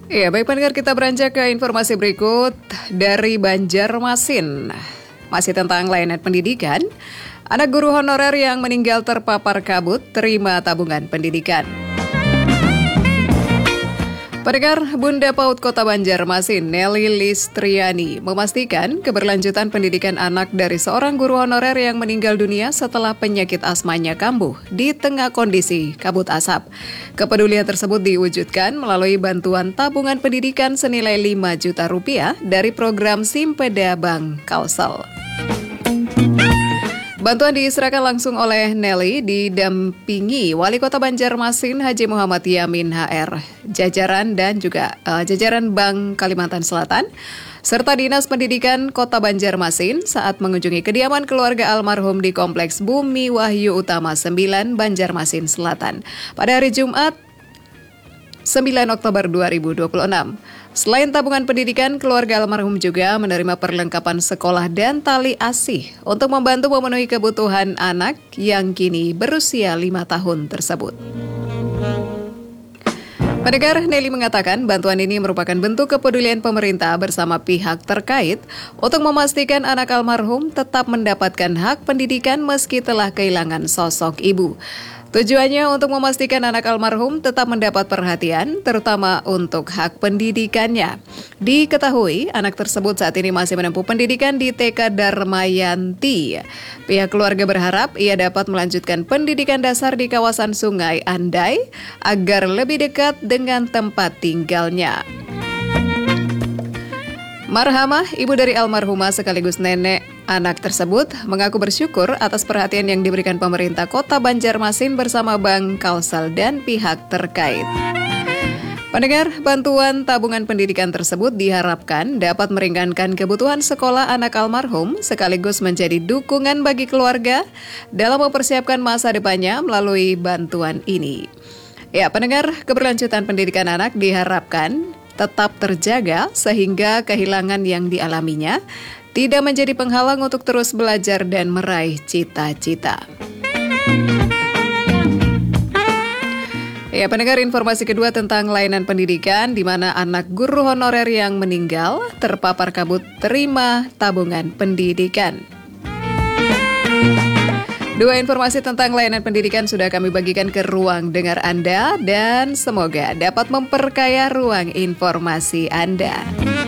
Ya, baik pendengar, kita beranjak ke informasi berikut dari Banjarmasin. Masih tentang layanan pendidikan, anak guru honorer yang meninggal terpapar kabut terima tabungan pendidikan. Pendengar, Bunda PAUD Kota Banjarmasin, Nelly Listriani, memastikan keberlanjutan pendidikan anak dari seorang guru honorer yang meninggal dunia setelah penyakit asmanya kambuh di tengah kondisi kabut asap. Kepedulian tersebut diwujudkan melalui bantuan tabungan pendidikan senilai 5 juta rupiah dari program Simpeda Bank Kalsel. Bantuan diserahkan langsung oleh Nelly didampingi Wali Kota Banjarmasin Haji Muhammad Yamin HR, jajaran dan juga jajaran Bank Kalimantan Selatan, serta Dinas Pendidikan Kota Banjarmasin saat mengunjungi kediaman keluarga almarhum di Kompleks Bumi Wahyu Utama 9, Banjarmasin Selatan pada hari Jumat 9 Oktober 2026. Selain tabungan pendidikan, keluarga almarhum juga menerima perlengkapan sekolah dan tali asih untuk membantu memenuhi kebutuhan anak yang kini berusia 5 tahun tersebut. Pendengar, Nelly mengatakan bantuan ini merupakan bentuk kepedulian pemerintah bersama pihak terkait untuk memastikan anak almarhum tetap mendapatkan hak pendidikan meski telah kehilangan sosok ibu. Tujuannya untuk memastikan anak almarhum tetap mendapat perhatian, terutama untuk hak pendidikannya. Diketahui, anak tersebut saat ini masih menempuh pendidikan di TK Darmayanti. Pihak keluarga berharap ia dapat melanjutkan pendidikan dasar di kawasan Sungai Andai agar lebih dekat dengan tempat tinggalnya. Marhamah, ibu dari almarhumah sekaligus nenek anak tersebut, mengaku bersyukur atas perhatian yang diberikan pemerintah Kota Banjarmasin bersama Bank Kalsel dan pihak terkait. Pendengar, bantuan tabungan pendidikan tersebut diharapkan dapat meringankan kebutuhan sekolah anak almarhum sekaligus menjadi dukungan bagi keluarga dalam mempersiapkan masa depannya melalui bantuan ini. Ya, pendengar, keberlanjutan pendidikan anak diharapkan tetap terjaga sehingga kehilangan yang dialaminya tidak menjadi penghalang untuk terus belajar dan meraih cita-cita. Ya, pendengar, informasi kedua tentang layanan pendidikan di mana anak guru honorer yang meninggal terpapar kabut terima tabungan pendidikan. Dua informasi tentang layanan pendidikan sudah kami bagikan ke ruang dengar Anda dan semoga dapat memperkaya ruang informasi Anda.